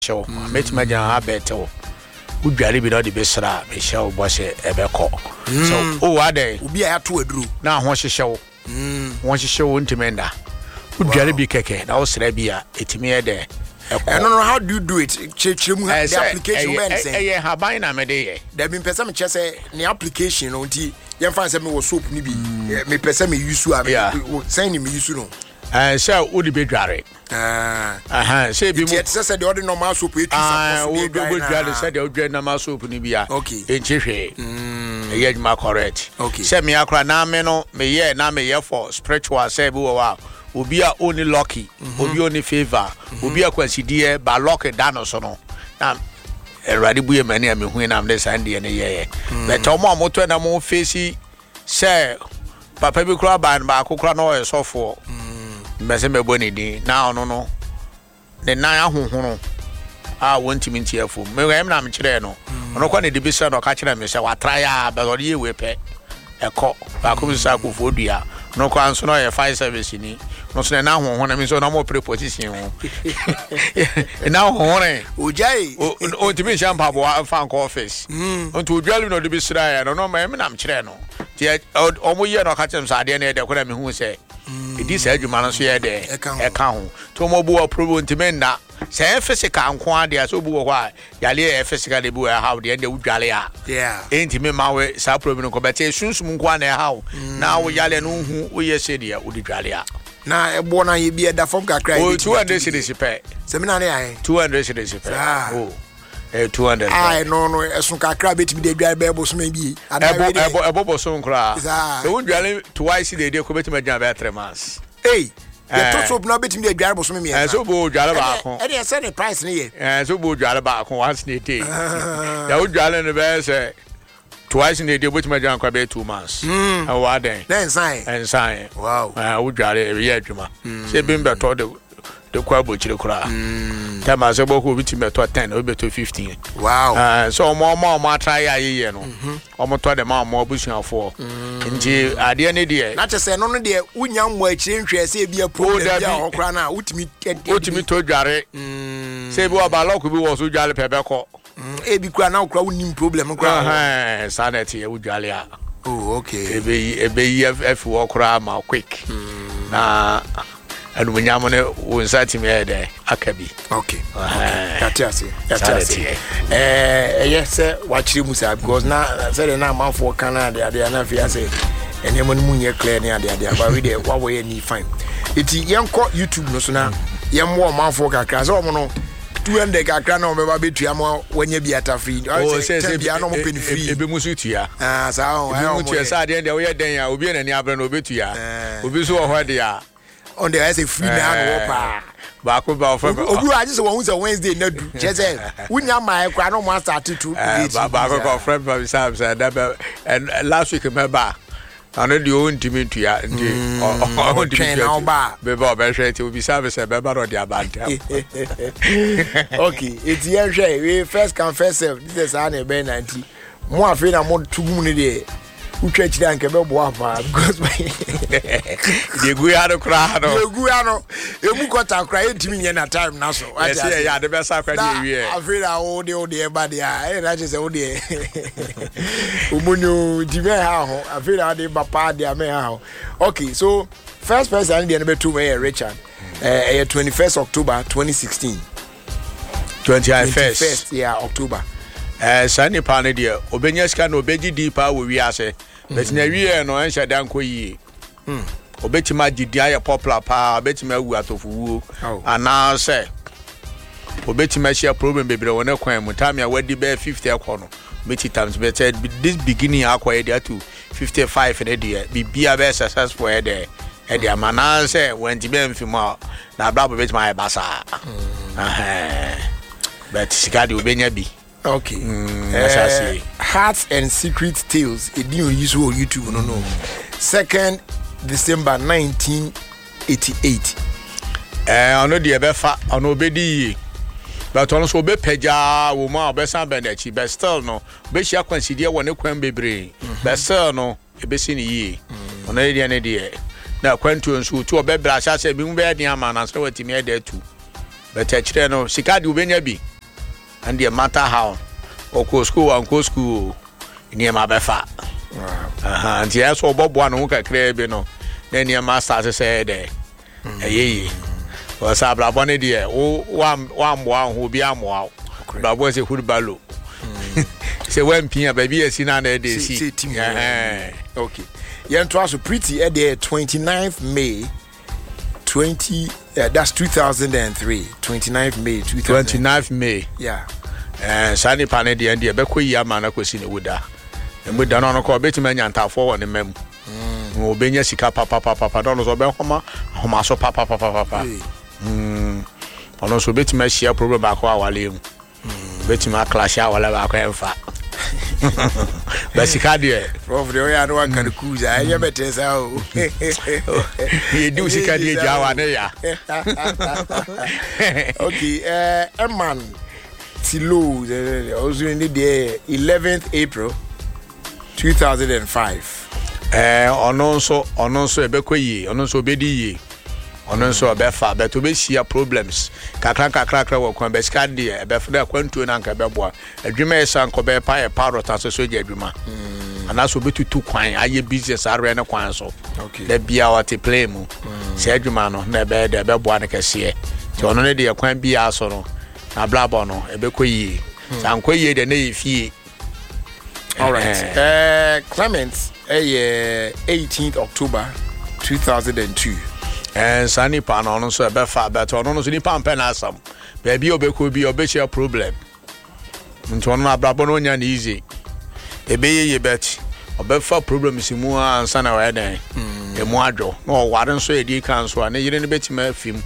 show met me jan ha beto udware bi no de besra me show bo se ebeko so o wa dey obi a to aduru na ho hyehyew ho hyehyew ntimenda udware bi keke na wo sra bi a etimi e de eko no how do you do it chiremu the application when say eh haban na me dey there been person me chese the application no nti yen fan say me wo soap ni bi me person me use am send me use no so wo de bedware say bi mo say the order normal soap e wo do bedware say the odware normal soap ni bi a enchehwe ye ma correct say me akra na me no me ye na me ye for spiritual say bi wo wa obi a only lucky obi only favor obi a kwansidie ba lucky dano so no na erade buye mani a me hu na me sande ne ye but omo amoto na mo face say papa bi kura ban ba akokura na o esofo mbese meboni din na ono no ne nan ahohoro a wontimi ntiafo me wem na me kire no ono kwa ne de bi se no ka kire me se wa try a be ori ewe pe eko ba ko bi sa ko fodua no kwa anso no ye fire service ni no so na ahohoro na me so na mo preposition ho na ahohoro ojai o timi champa bo fan ko office onto odwale no de bi sra ya no me na me kire no ti omo ye no ka kire so ade na de ko na me hu se it is adwuma no so ye de eka ho to mo bo approve ntimenda say physical nko ade so bu ho a yale physical de bu how de udwale a entime ma we sa problem ko bete sunsum nko na how na wo yale no hu wo ye se de udwale a na ebo na ye bi da form kakra o 200 cedis pe seminar na ai 200 cedis pe oh 200 ai no esun kakra betimi de dware be boso ma bi ebo boso nkra so udwale twice de ko betimi jan be 3 months the top soap na betimi de dware boso me so bo dwale ba ko e dey say the price ni ye so bo dwale ba ko once a day ya udwale ne be say twice in a day betimi jan kwa be 2 months and what then sign wow udwale e ye adwuma say be to de kwa bochire kura tama se boko bitimi to 10 o beto 15 wow so mo try aye no o to de ma abusuafo nti ade ne de na chese no de unya mo achire nhwe se bia problem ya okra na utimi to dware se bi wa lock bi wo so dwale pebe ko e bi kura na okra unim problem kura sanity e udwale a oh okay ebe ef wo kura ma quick na anu nyamone wonsati me de akabi okay that's yes watchiri musa because na say na manfo Canada they na fi say enemo no munye clear ne ade but we dey wa we ni fine iti yenko YouTube no so na yemwo manfo kakra so omo no 200 kakra na omeba betua mo wanya bi ata free say bia no mo penny free ebe musu tua sa o tua sa de we ye den ya obi na ni abra na obetua obi so wo ho de ya on the as a free now pa ba ko ba ofa obi a just won say Wednesday na du chese unya mai kwa no mo start to ba ko friend ba say that and last week remember ana di o ntimi tua ndi o ntimi tua be ba be hwe ti obi say be ba ro di abanta okay it's here we first come first serve this is an be 90 mo afre na mo tugum ni de utwa chiri anke be bo afa because de guya no kra no de guya no emu kota kra entimi nye na time na so yes ya de be sa kra de wie afira o de ba de a na che se o de umunyu dime ha ho afira de ba pa de ame ha ho okay so first person de be to me Richard 21st October 2016 21st yeah October sani pa ne de obenya ska no obeji deeper wo wi ase but na wi no enhya dan ko yi obetima gidi aye popular pa obetima awu atofuwo ana se obetima share problem bebre wona kwan mu time ya wadi be 50 ekono meti times better this beginning akwa dey to 55 ne de bibia be successful e de amana se wenti be mfimo na brabo betima aye basa but sigadi obenya bi okay Hearts and Secret Tales it didn't use on YouTube no 2nd December 1988 ono de be fa ono obedi but ono so be peja wo ma obesan benechi but still no be hia kwansidie wo ne kwan bebre but still no e be si ni yi ono de ne de na kwantu nso tu obebra sha se bi mu be de ama na so watimi e da tu but a kire no sikadi obenya bi and the matter how oko school and co school near my befa. And yes, or Bob one who can crave, you know, then your master said, eh, was a blabonny dear, one who be a wow, but was a good balloon. So when Pia baby is in an day, see, okay. Yan was pretty at the 29th May that's 2003. 29th May 29th May. Yeah. Sunny Panady and the Bequi Yamana Cosine Wuda. And we done on a call betting and for one mem. Obenya Sika Papa Donos or Belhoma, Homaso Papa. On also bet me share problem back our limb. Bet my clash our level fat. Basicadia, Prof. The way I know I can cruise, I never tell how you do Sicadia Jawana. Okay, a man Tilo, also in the day 11th April 2005. On also a bequay, on also bedi. On also a befa, but to be sheer problems. Cracker will come Bescadia, Befra Quentu and Anka Bebois, a dreamer son Cobe Pie, a parrot as a soja dreamer. And that's will be too quiet. I ye business are in a quanso. Okay, let be our te play mo. Said Jumano, never the Beboanica see. To only the acquaint be asono, a blabono, a bequay. Some quay the name fee. All right, Clement, 18th October 2002. And Sunny Pan on so a befa, but on only pan penasam. Baby obe could be a better problem. And to my blabonia easy. A bay ye bet, a befa problem is more and son of a day. A moadro, no, why don't say a dear council, and you didn't bet me film.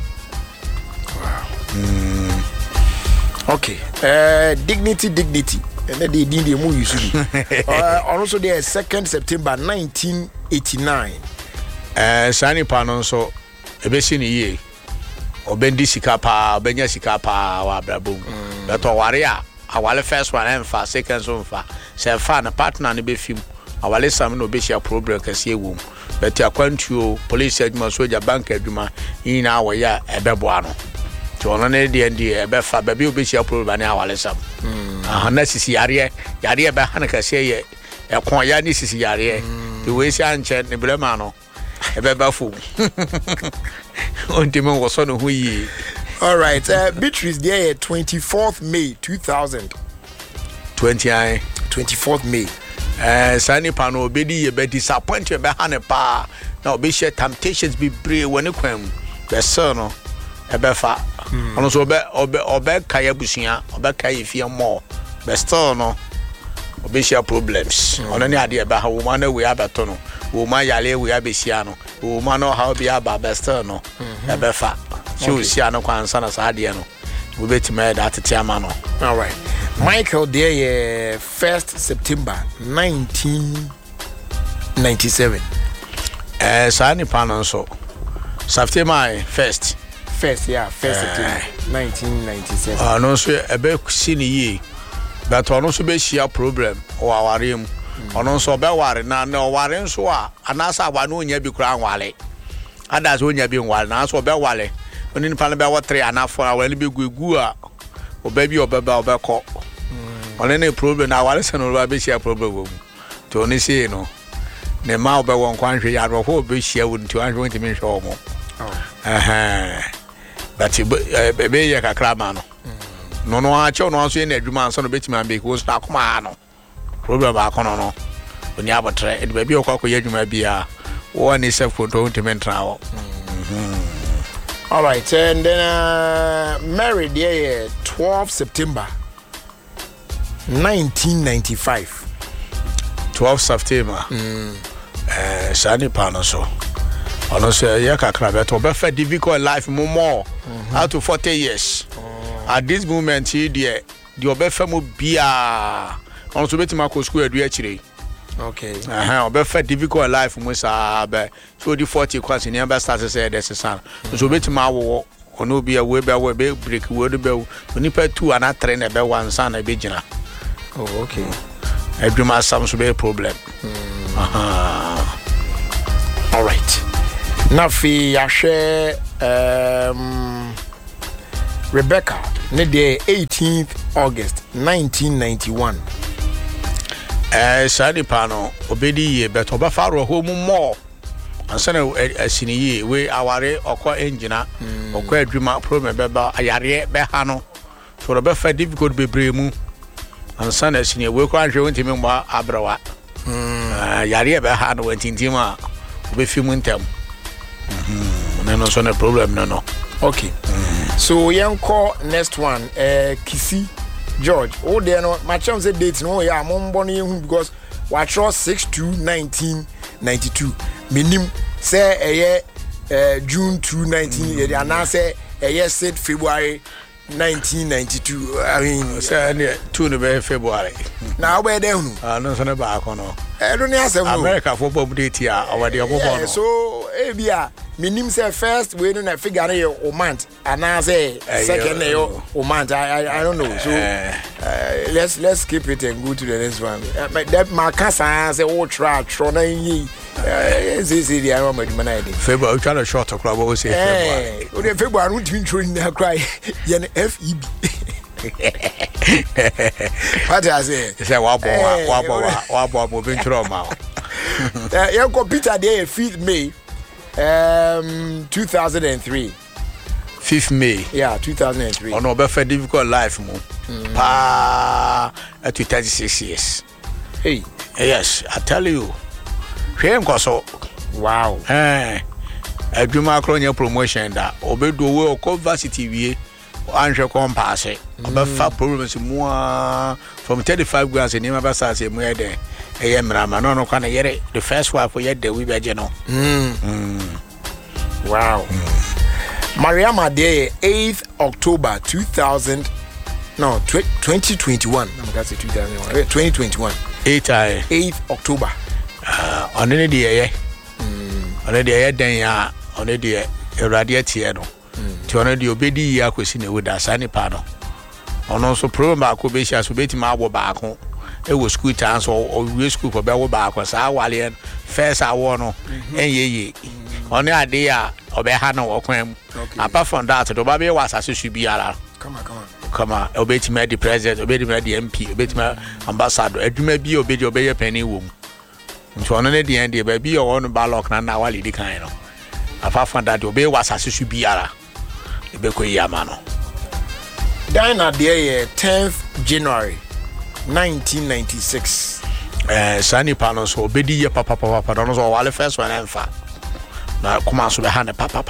Okay, dignity. And then they did the movie. Also, there 2nd September 1989. Sunny Panon so a basin ye or Bendi Sikapa, Benya Sikapa, or Brabum. But Waria, our first one and far, second so far. Say, fan a partner and a befim. Our lesson no be a problem can see womb. But your country police said, Mossoja Bank Eduma in our year a bebuano. To honor the end, a befa, baby, be a problem our lesson. Unless Yaria Bahanaka say, a quayanis is Yaria. The way she unchained the Blemano. Bebafu. Ontimo was on who. All right, Beatrice there 24th May 2000. 24th May. Sunny Pano Bedi be disappointed behind a pa. Now be share temptations be brave when you come. The son of a befa. Also be Kayabusia, or Kayifia more. Best no. Be share problems. On any idea about how woman we have a tunnel. Woman yale we have Besiano. Woman know how be about Besterno. A befa. She will see no concern Sadiano. We bet me that Tiamano. All right. Michael there 1st September 1997. Sani Panon so. September 1st. September 1997. No so a big senior. But on also be share problem or our room. On also be worry now no worry so and as I want to be crown wale. And that's when you're being wild now so be wale. When in Panama 3 and a 4 hours be gua or baby or baba or back. On any problem now I listen or be share problem to only say no. The mouth by one country out of whole be share with 220 minutes or more. But be a cramano. No, I chose no answer in a demand son of Bitman because Nakumano. Problem back on no. When you have a tray, it may be a cock, you may be a one is a photo to mental. All right, and then married there 12 September 1995. 12 September. Sunny Panoso. Honestly, Yaka Crabet, or better difficult life more. Out to 40 years. At this moment, the Obefamo Bia on to bet Marco School actually. Okay. Better difficult life was so the 40 class in the started said there's a son. So bet Mawo or no be a way break word bell when you pay 2 and I train about one son a bigina. Oh, okay. I do my some be a problem. All right. Now, I share Rebecca, the 18th August 1991. Sani pano obedi ye beto ba faro ho mu mo ansana asini ye we aware okọ engina okọ adwuma problem beba ayare be ha no so be fa difficult bebre mu ansana asini we ko anhwe wontimi mbo abrawa yare be ha no wantintim a be fi mu ntem no so no problem no. Okay. So yanko next one Kisi George. Oh, there no my chance say date no ya mo born you because we draw 6/2/1992. Minim say June 2/19 and now say 6 February 1992. I mean say 2 no February. Now where there no so no ba kono. Don't answer America football date here our dey obobo no. So bia minim say first we no figure o month and now say second o month. I don't know. So let's keep it and go to the next one. That my cousin say o try na yi say the I want my idea. February we try to short talk about say February. O the February we twin train na cry yen FEB. What I say? Say wabo venture ma. You go Peter Day 5th May 2003. 5th May. Yeah, 2003. On be for difficult life mo. Pa at 36 years. Hey. Yes, I tell you. Hwe nkoso. Wow. Adwuma akronya promotion da obedo we okọ varsity wie anhwe compass obefa problems mu from 35 grams ni ma basa se mu yede mrama no kwa na yere the first wife yede we beje no. Wow. Mariama Day 8th October 2021. I'm going to say 2021. 2021. 8th October. On any day on a day den ya on a day radio tie no. To on the obedi ya kwesi na woda sani pa no. Ono so problem ba ko be sha so beti ma wo ba ko. E wo school time so o we school for be wo ba ko sa wale first awo no enye on ade ya obe ha na wo kwan. Apart from that do ba be was asese biara. Come on obeti me the president obeti me the MP obeti me ambassador adwuma bi obedi obeye penny wo mu. Nti ono ne de ende ba bi o won ba lock na wale di kan no. Apart from that obey was asese biara. Ebe ko yama no. Dina there 10th January 1996. Sani pano so obedi ye papa no so wale first one enfa. Na kuma so be ha ne papa.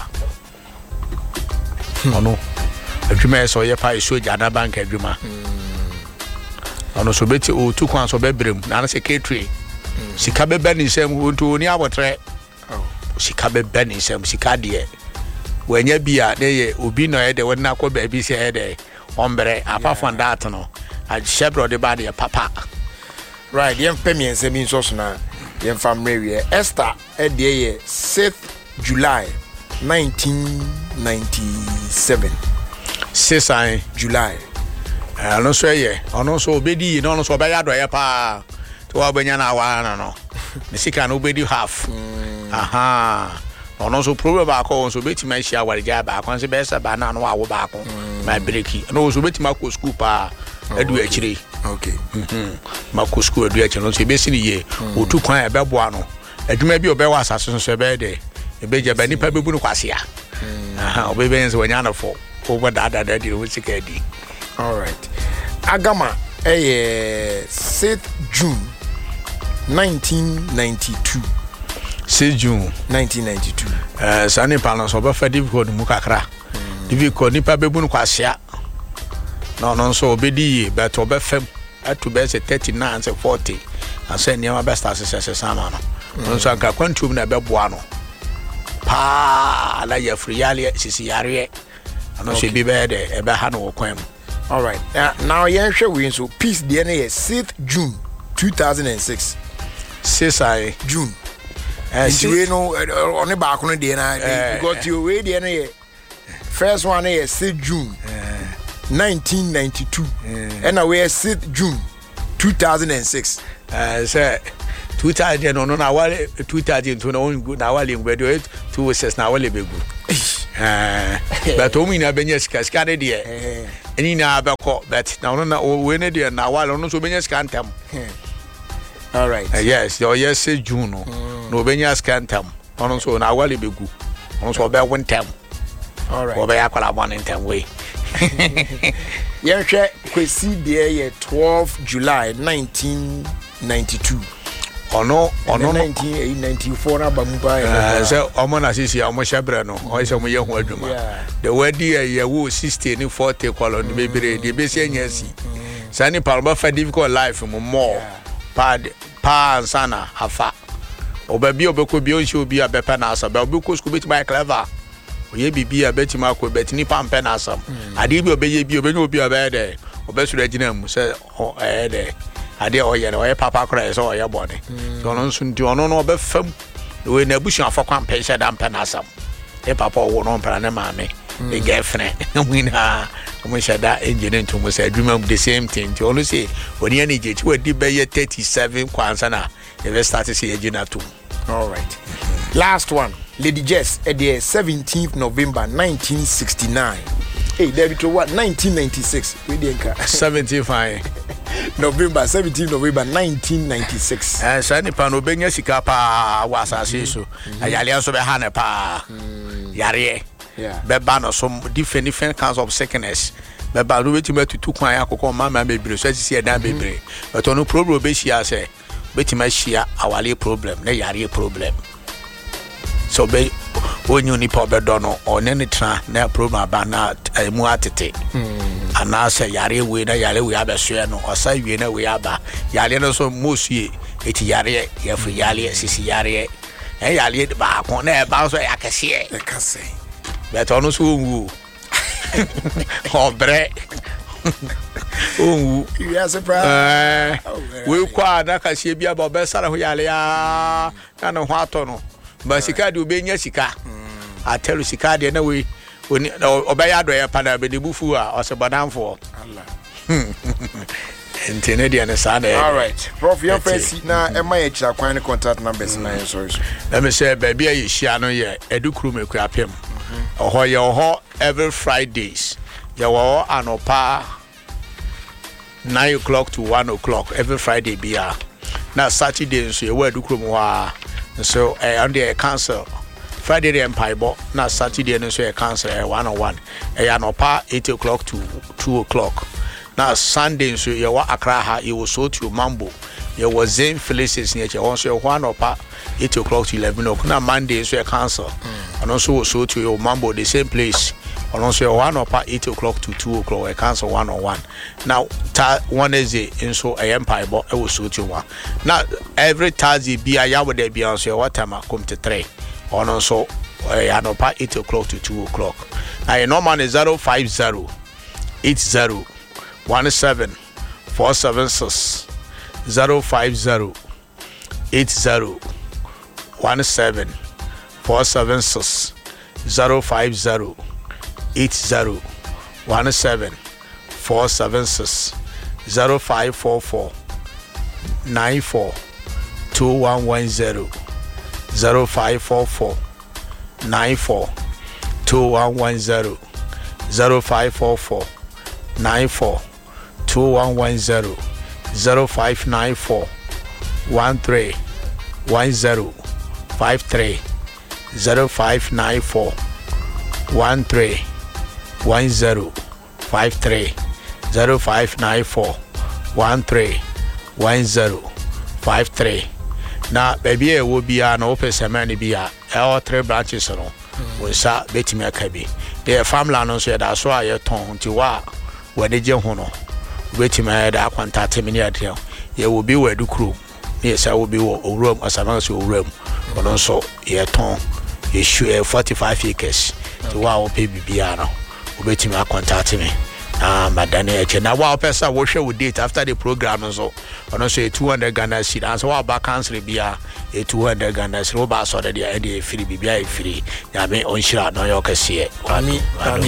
Ono adwuma so ye pa iso jana bank adwuma. Ono so beti o tu kwan so be brem na na secretary. Sika be ben nsem wonto oni abotre. Sika be ben nsem sika de wanya bia na ye obi no ye de wona ko ba bi se ye de ombre apart from that no a shebro de ba de papa. Right, yem pemi nsem nso so na yem family we Esther e de ye 6th July 1997. 6 July. No so ye ono so obedi no so ba ya do ye pa to wa banya na wa no ne sika no obedi half. Aha. Ono so problem ba ko so beti ma hia warija ba ko se be se ba na no wa wo ba ko ma breki no so beti ma ko school pa edu akire. Okay. Ma ko school edu akire no so be si ni ye otu kwan e be boa no adwuma bi obe wa asase so be de e be je ba nipa be bu no kwase a. Aha obe be nse wanya na fo over that di wo sika di. All right. Agama 6th June 1992. 6 June 1992. Sani pano so be fa difficult mu kakra. Difficult nipa be bu no kwasea. No so obedi but obe fam atu be se 39 se 40. Asa niam be start se sama no. No so anka kwantum na be boa no. Pa la ya friale sisi yare. Ano so bi be de e be ha no kwan. All right. Now yen hwe we so peace the na 6th June 2006. 6 June. We know on the back on the na because you we the na first one is 6th June 1992 and we 6th June 2006. Say 2000 no na wale 2000 to no na wale ngbedo 26 na wale begu. But o mi na benye ska de Any na beko bet na no na we ne de na wale no so benya scantem. All right. Yes, yes say June no benya scantem. Ono so na wale begu. Ono so be win tem. All right. Obe akwala one in tem way. Yenhwe kwesi de 12 July 1992. Ono 1994 na bamuba say omo na sisi omo shebre no o say omo ye ho adwuma the wedi ye wo 60 ni 40 kwalo ni bebere de be se nya si sani palba fa difficult life mo more pa sana afa obabi obeko bi onshi obi abepa na asa ba obi ko school bit by clever oye bibi abeti mako beti ni pampe na asam ade bi obeye bi obenya obi abede obesu agina mu se de ade oye na oye papa kra so oye bone so no nso ndi ono no obefam we na busu afakwa mpense da mpe na asam e papa wo no mpra na maame e girlfriend wina mo shada engine nto mo say adwuma the same thing to ono say oni ani je ti wadi be 37 kwansa na e start say agina to. All right. Last one, Lady Jess at the 17th November 1969. Hey, David, to what? 1996. We didn't 75 November 17th November 1996. Sani pano benya sika pa wasase so. Ayale so be hane pa. Yare. Yeah. Beba no some different kinds of sickness. Beba do wetima tutu kwan akoko mama bebre so sisi e dan bebre. But ono problem be shia say betima shia awale problem na yare problem. So be when you nipa obedo no one ne tra na problem aba na mu atete ana say yare we na yare we abeso no osa wie na we aba yare no so mosue eti yare ye fri yare sisi yare yare ba ko na e ba so yakese e kase but ono so wu obre you are surprised we kwa na kase bia ba obesara ho yare ya na no ho ato no ba sika de obenya sika atelu sika de na we oni obeya do ya pada be de bufu a osebadamfo Allah entene de na sada. All right, prof your face na e ma ya kwan contact numbers na so let me say baby ayi hia no ye edukuru meku apem oho ye oho every Fridays ye wo anopa 9 o'clock to 1 o'clock every Friday bia na Saturday so ye wo edukuru mo ha so on the council Friday the empire na Saturday no so ye council 101 anopa 8 o'clock to 2 o'clock. Now Sunday so ye wa Accra ha ye was so to Mambo ye was Zen Felices near che one so one up 8 o'clock to 11 o'clock. Now Monday so ye cancel and also was so to your Mambo the same place and also one up 8 o'clock to 2 o'clock. I cancel 101. Now Wednesday in so a empire but I was so to one. Now every Thursday be a ya with there be on so what time I come to 3 and also an up 8 o'clock to 2 o'clock. Now your normal is 050 80 17476 050 80 17476 050 80 17476 0544 94 2110 0544 94 2110 0544 94 2110 0594 13 10 53 0594 13 10 53 0594 13 10 53. Now baby e will be an open semana be a all 3 branches no we sa betimi akabi the family no so that's why you ton ti wa we de je ho no betimi da contact me near there you will be where do crew yes I will be room as an also room but also you ton you should 45 acres to wa o pay bibia no betimi contact me madane eche na wa pesa wo hwe with date after the program so ono so 200 Ghana cedi and so wa ba cancel bia 200 Ghana cedi wo ba so de e free bibia e free ya me onshira no yo kase ami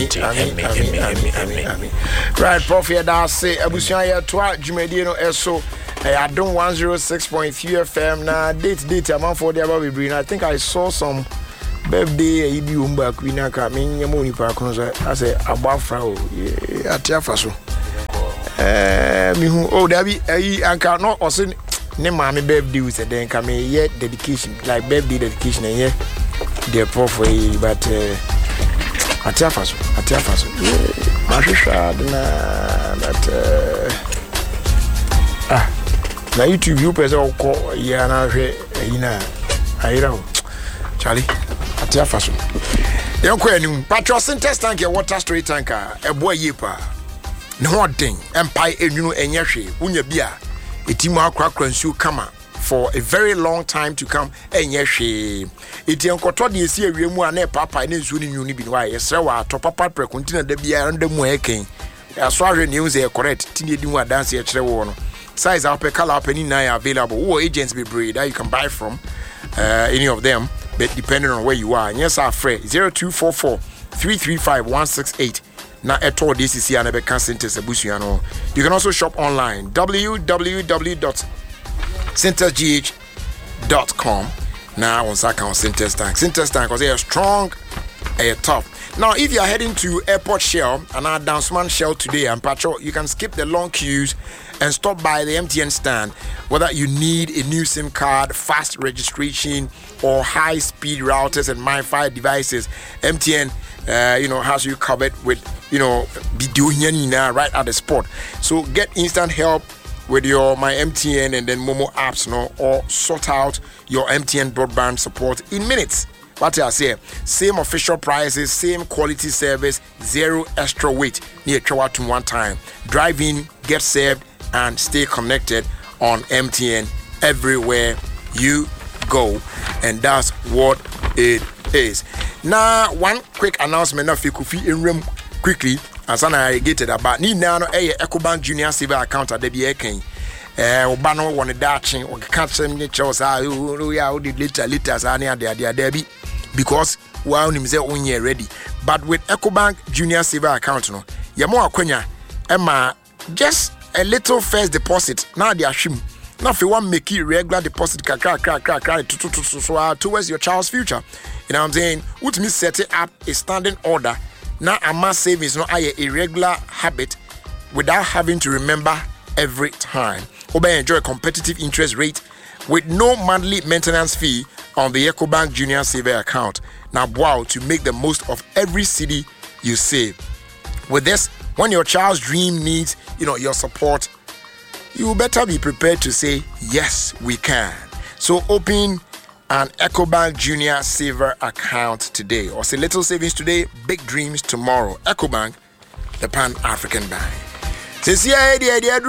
right prof ya da say abusuan ya to dwumadi no eso Adom 106.3 FM na date amanfo de aba bibiri. I think I saw some birthday e bi umba kwina ka me nyemo ni pa kono so ase abafra o atiafa so mi hu o dabi ayi anka no ose ne maame birthday we said then come here dedication like birthday dedication and here the prof but atiafa so mahwehwa na that na YouTube you person ko ya na hwe ayina ayira o Charlie atiafa so yenko anim patro Sintex tank ya water storage tanker ebo ayepa ne ho den empire enunu enye hwe unya bia etimu akrakra nsu kama for a very long time to come enye hwe etienkoto de esi awiemu a na papa ne nsu ni nyu bi wa yesre wa to papa prekontina da bia nda mu eken aso ahwe ne unze correct tini edi mu adanse e kire wo no size up color up any now available who agents be breed that you can buy from any of them but depending on where you are. Yes, our friend 0244 335 168 na eto DCC and be can Sintex abusuano. You can also shop online www.sintexgh.com. Now on account Sintex tank because they are strong and tough. Now if you are heading to Airport Shell and our Downsman Shell today and patrol, you can skip the long queues and stop by the MTN stand. Whether you need a new SIM card, fast registration, or high-speed routers and MiFi devices, MTN has you covered with right at the spot. So get instant help with your My MTN and then Momo apps, or sort out your MTN broadband support in minutes. What I say, same official prices, same quality service, zero extra wait. Near to one time. Drive in, get served, and stay connected on MTN everywhere you go. And that's what it is. Now, one quick announcement of Fikufi in room quickly, as I get it about need now a EcoBank Junior Silver account at the BAK. Obano one daching or catch some natures later because while him say onye ready. But with EcoBank Junior Silver account no, yamo akwenya Emma just a little first deposit. Now they ashim. Now if you want make it regular deposit towards your child's future. You know what I'm saying? Which means setting up a standing order. Now a mass savings no a irregular habit without having to remember every time. Obey enjoy a competitive interest rate with no monthly maintenance fee on the EcoBank Junior Saver account. Now wow, to make the most of every cedi you save. With this, when your child's dream needs your support, you better be prepared to say yes we can. So open an EcoBank Junior Saver account today, or say little savings today, big dreams tomorrow. EcoBank, the Pan-African Bank.